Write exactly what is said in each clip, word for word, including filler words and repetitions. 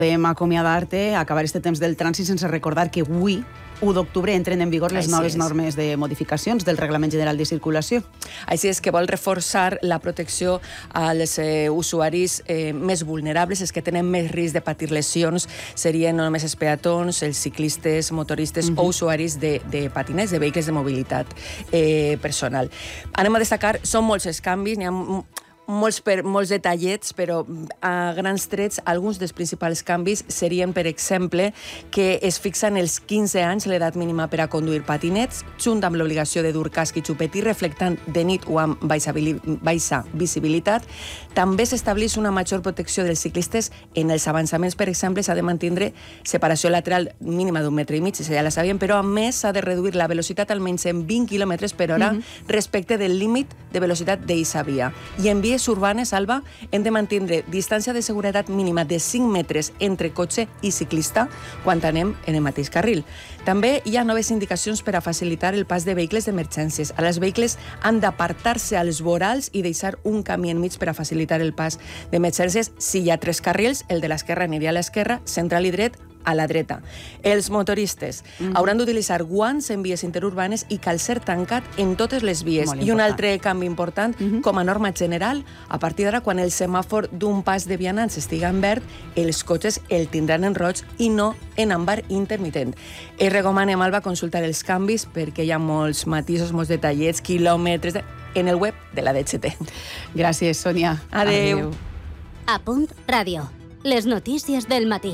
Podem acomiadar-te, acabar este temps del trànsit sense recordar que avui, u d'octubre, entren en vigor les Així noves és. normes de modificacions del Reglament General de Circulació. Així és que vol reforçar la protecció als eh, usuaris eh, més vulnerables, els que tenen més risc de patir lesions, serien no només els peatons, els ciclistes, motoristes uh-huh. o usuaris de, de patinets, de vehicles de mobilitat eh, personal. Anem a destacar, són molts els canvis, n'hi ha molts, per, molts detallets, però a grans trets alguns dels principals canvis serien, per exemple, que es fixen els quinze anys l'edat mínima per a conduir patinets, junt amb l'obligació de dur casc i xupetí reflectant de nit o amb baixa, baixa visibilitat. També s'estableix una major protecció dels ciclistes en els avançaments, per exemple, s'ha de mantindre separació lateral mínima d'un metre i mig, ja la sabien, però a més s'ha de reduir la velocitat almenys en vint quilòmetres per hora mm-hmm. respecte del límit de velocitat d'eixa via. I en vies urbanes, Alba, hem de mantindre distància de seguretat mínima de cinc metres entre cotxe i ciclista quan anem en el mateix carril. També hi ha noves indicacions per a facilitar el pas de vehicles d'emergències. Ara els vehicles han d'apartar-se als vorals i deixar un camí enmig per a facilitar el pas d'emergències. Si hi ha tres carrils, el de l'esquerra aniria a l'esquerra, central i dret, a la dreta. Els motoristes mm-hmm. hauran d'utilitzar guants en vies interurbanes i calcer tancat en totes les vies. I un altre canvi important, mm-hmm. com a norma general, a partir d'ara, quan el semàfor d'un pas de vianants estiga en verd, els cotxes el tindran en roig i no en àmbar intermitent. Es recomanem, Alba, consultar els canvis perquè hi ha molts matisos, molts detallets, quilòmetres, de... en el web de la D G T. Gràcies, Sònia. Adéu. A Punt Ràdio. Les notícies del matí.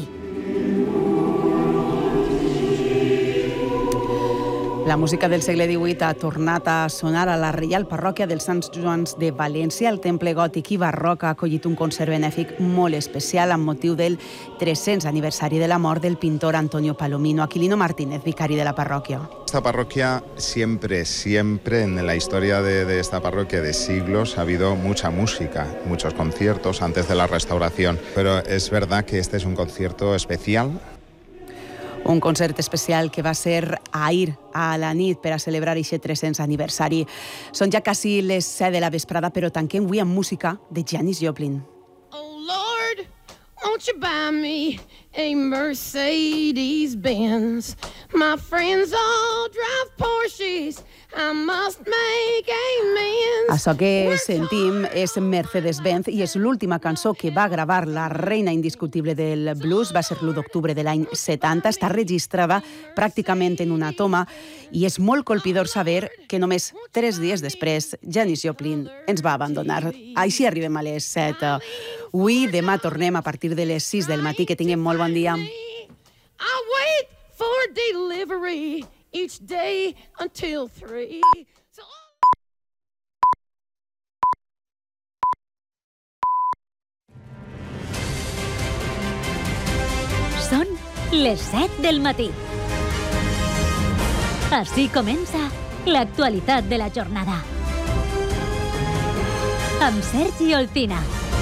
La música del segle divuit ha tornat a sonar a la Reial Parròquia dels Sants Joans de València. El temple gòtic i barroc ha acollit un concert benèfic molt especial amb motiu del tres-cents aniversari de la mort del pintor Antonio Palomino. Aquilino Martínez, vicari de la parroquia. Esta parroquia siempre, siempre en la historia de, de esta parroquia de siglos ha habido mucha música, muchos conciertos antes de la restauración, pero es verdad que este es un concierto especial. Un concert especial que va ser ahir a la nit per a celebrar aquest tres-cents aniversari. Són ja quasi les set de la vesprada, però tanquem avui amb música de Janis Joplin. Oh Lord, won't you buy me a Mercedes-Benz? My friends all drive Porsches, I must make amends. Això que sentim és Mercedes-Benz i és l'última cançó que va gravar la reina indiscutible del blues. Va ser l'u d'octubre de l'any setanta. Està registrada pràcticament en una toma i és molt colpidor saber que només tres dies després Janis Joplin ens va abandonar. Així arribem a les set. Avui, demà tornem a partir de les sis del matí. Que tinguem molt bon dia. I'll wait for delivery each day until three. So... Són les set del matí. Així comença l'actualitat de la jornada. Amb Sergi Olcina.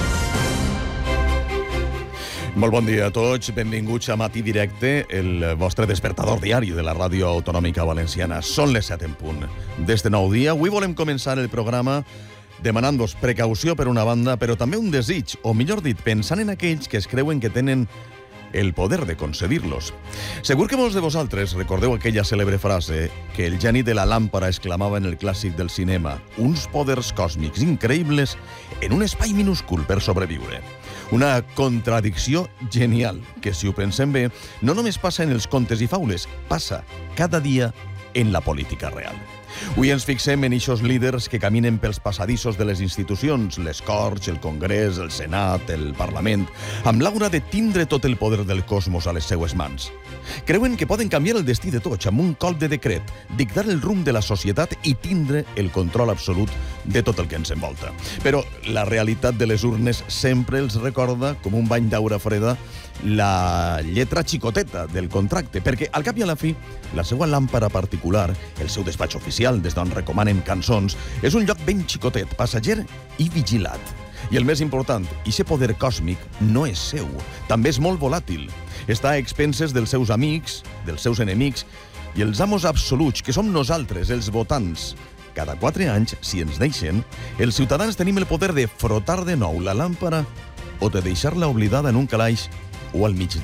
Molt bon dia a tots, benvinguts a Matí Directe, el vostre despertador diari de la ràdio autonòmica valenciana. Són les set en punt d'este nou dia. Avui volem començar el programa demanant-vos precaució per una banda, però també un desig, o millor dit, pensant en aquells que es creuen que tenen el poder de concedir-los. Segur que molts de vosaltres recordeu aquella cèlebre frase que el geni de la làmpara exclamava en el clàssic del cinema: uns poders còsmics increïbles en un espai minúscul per sobreviure. Una contradicció genial, que si ho pensem bé, no només passa en els contes i faules, passa cada dia en la política real. Avui ens fixem en ixos líders que caminen pels passadissos de les institucions, les Corts, el Congrés, el Senat, el Parlament, amb l'aura de tindre tot el poder del cosmos a les seues mans. Creuen que poden canviar el destí de tots amb un colp de decret, dictar el rumb de la societat i tindre el control absolut de tot el que ens envolta. Però la realitat de les urnes sempre els recorda, com un bany d'aura freda, la lletra xicoteta del contracte, perquè al cap i a la fi, la seva làmpara particular, el seu despatx oficial, des d'on recomanen cançons, és un lloc ben xicotet, passatger i vigilat. I el més important, ixe poder còsmic no és seu, també és molt volàtil. Està a expenses dels seus amics, dels seus enemics i els amos absoluts, que som nosaltres, els votants. Cada quatre anys, si ens deixen, els ciutadans tenim el poder de frotar de nou la làmpara o de deixar-la oblidada en un calaix o al mig